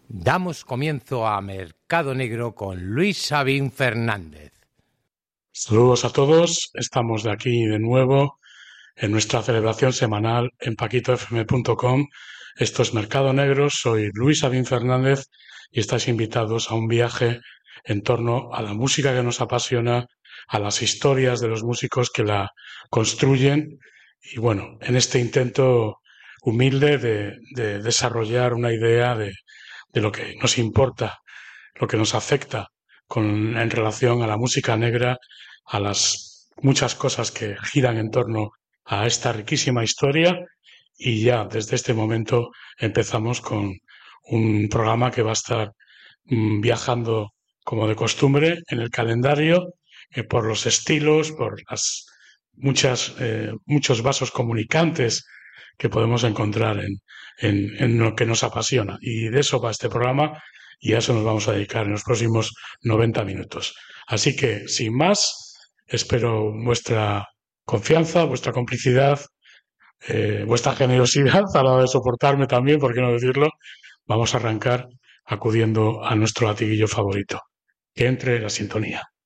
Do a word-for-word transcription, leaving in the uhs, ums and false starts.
Damos comienzo a Mercado Negro con Luis Sabin Fernández. Saludos a todos, estamos de aquí de nuevo en nuestra celebración semanal en paquito f m punto com. Esto es Mercado Negro, soy Luis Sabin Fernández y estáis invitados a un viaje en torno a la música que nos apasiona, a las historias de los músicos que la construyen y bueno, en este intento humilde de, de desarrollar una idea de, de lo que nos importa, lo que nos afecta con, en relación a la música negra, a las muchas cosas que giran en torno a esta riquísima historia, y ya desde este momento empezamos con un programa que va a estar mmm, viajando como de costumbre en el calendario, eh, por los estilos, por las muchas eh, muchos vasos comunicantes que podemos encontrar en, en, en lo que nos apasiona. Y de eso va este programa y a eso nos vamos a dedicar en los próximos noventa minutos. Así que, sin más, espero vuestra confianza, vuestra complicidad, eh, vuestra generosidad a la hora de soportarme también, por qué no decirlo. Vamos a arrancar acudiendo a nuestro latiguillo favorito. Que entre la sintonía.